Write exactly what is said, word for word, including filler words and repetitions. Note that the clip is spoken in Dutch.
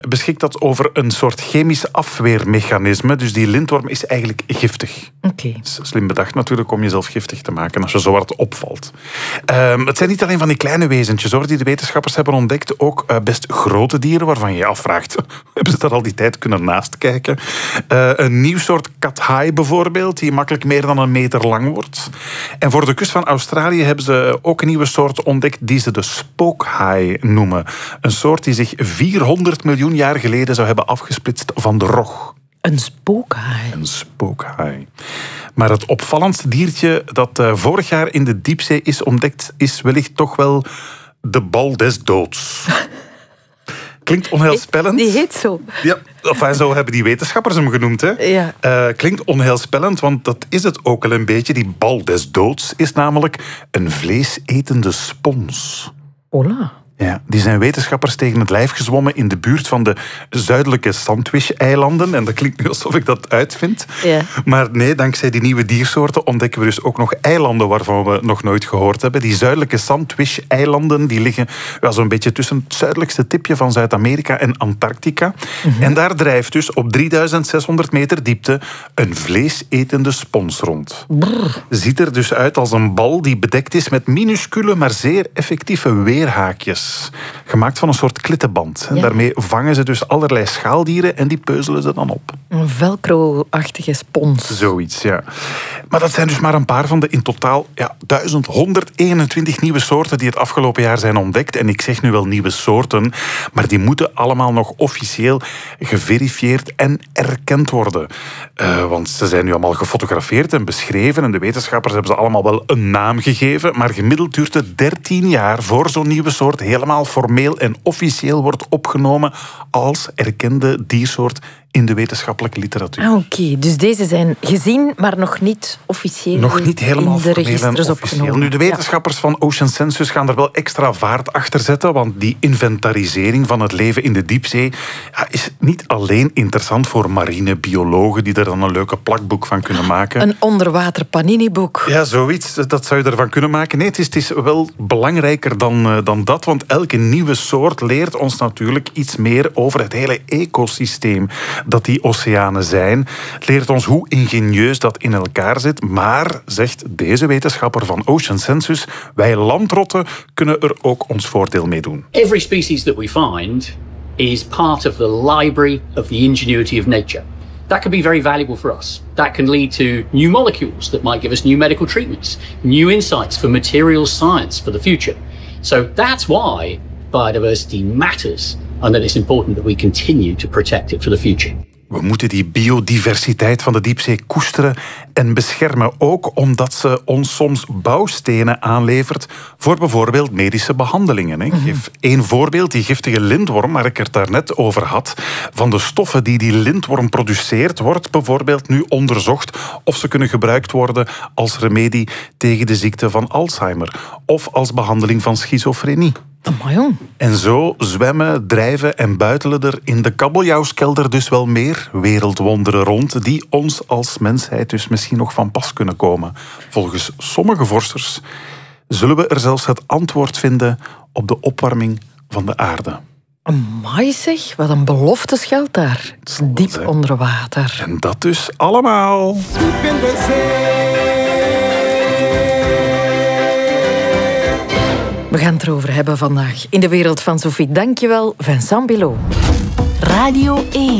beschikt dat over een soort chemisch afweermechanisme. Dus die lintworm is eigenlijk giftig. Oké. Okay. Slim bedacht natuurlijk om jezelf giftig te maken als je zo hard opvalt. Um, het zijn niet alleen van die kleine wezentjes hoor, die de wetenschappers hebben ontdekt. Ook uh, best grote dieren waarvan je je afvraagt, hebben ze daar al die tijd kunnen naast kijken? Uh, een nieuw soort kathaai bijvoorbeeld, die makkelijk meer dan een meter lang wordt. En voor de kust van Australië hebben ze ook een nieuwe soort ontdekt die ze de spookhaai noemen. Een soort die zich vierhonderd miljoen jaar geleden zou hebben afgesplitst van de rog. Een spookhaai. Een spookhaai. Maar het opvallendste diertje dat uh, vorig jaar in de diepzee is ontdekt, is wellicht toch wel de bal des doods. Klinkt onheilspellend. Die heet zo. Ja, enfin, zo hebben die wetenschappers hem genoemd. Hè. Ja. Uh, klinkt onheilspellend, want dat is het ook wel een beetje. Die bal des doods is namelijk een vleesetende spons. Hola. Ja, die zijn wetenschappers tegen het lijf gezwommen in de buurt van de zuidelijke Sandwich-eilanden. En dat klinkt nu alsof ik dat uitvind. Ja. Maar nee, dankzij die nieuwe diersoorten ontdekken we dus ook nog eilanden waarvan we nog nooit gehoord hebben. Die zuidelijke Sandwich-eilanden die liggen ja, zo'n beetje tussen het zuidelijkste tipje van Zuid-Amerika en Antarctica. Mm-hmm. En daar drijft dus op drieduizend zeshonderd meter diepte een vleesetende spons rond. Brrr. Ziet er dus uit als een bal die bedekt is met minuscule, maar zeer effectieve weerhaakjes. Gemaakt van een soort klittenband. Ja. Daarmee vangen ze dus allerlei schaaldieren en die peuzelen ze dan op. Een velcro-achtige spons. Zoiets, ja. Maar dat zijn dus maar een paar van de in totaal ja, duizend honderdeenentwintig nieuwe soorten die het afgelopen jaar zijn ontdekt. En ik zeg nu wel nieuwe soorten, maar die moeten allemaal nog officieel geverifieerd en erkend worden. Uh, want ze zijn nu allemaal gefotografeerd en beschreven en de wetenschappers hebben ze allemaal wel een naam gegeven, maar gemiddeld duurt het dertien jaar voor zo'n nieuwe soort helemaal formeel en officieel wordt opgenomen als erkende diersoort in de wetenschappelijke literatuur. Ah, Oké, okay. Dus deze zijn gezien, maar nog niet officieel nog niet helemaal in de registers opgenomen. Nu, de wetenschappers ja. van Ocean Census gaan er wel extra vaart achter zetten, want die inventarisering van het leven in de diepzee ja, is niet alleen interessant voor marinebiologen die er dan een leuke plakboek van kunnen maken. Een onderwater paniniboek. Ja, zoiets. Dat zou je ervan kunnen maken. Nee, het is, het is wel belangrijker dan, uh, dan dat, want elke nieuwe soort leert ons natuurlijk iets meer over het hele ecosysteem dat die oceanen zijn. Het leert ons hoe ingenieus dat in elkaar zit. Maar, zegt deze wetenschapper van Ocean Census, wij landrotten kunnen er ook ons voordeel mee doen. Every species that we find is part of the library of the ingenuity of nature. That can be very valuable for us. That can lead to new molecules that might give us new medical treatments, new insights for materials science for the future. So that's why biodiversity matters. And that it's important that we continue to protect it for the future. We moeten die biodiversiteit van de diepzee koesteren en beschermen. Ook omdat ze ons soms bouwstenen aanlevert voor bijvoorbeeld medische behandelingen. Ik geef één voorbeeld, die giftige lintworm, waar ik het daarnet over had. Van de stoffen die die lintworm produceert, wordt bijvoorbeeld nu onderzocht of ze kunnen gebruikt worden als remedie tegen de ziekte van Alzheimer of als behandeling van schizofrenie. Amai. En zo zwemmen, drijven en buitelen er in de kabeljauwskelder dus wel meer wereldwonderen rond die ons als mensheid dus misschien nog van pas kunnen komen. Volgens sommige vorsters zullen we er zelfs het antwoord vinden op de opwarming van de aarde. Amai zeg, wat een belofte schuilt daar. Diep zijn. Onder water. En dat dus allemaal. We gaan het erover hebben vandaag in de wereld van Sophie. Dankjewel, Vincent Bilot. Radio één.